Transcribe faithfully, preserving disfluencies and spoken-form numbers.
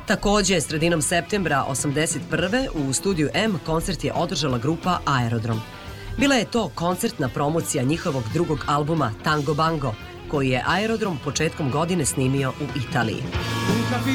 Takođe, sredinom septembra osamdeset prve u studiju M koncert je održala grupa Aerodrom. Bila je to koncertna promocija njihovog drugog albuma Tango Bango, koji je Aerodrom početkom godine snimio u Italiji.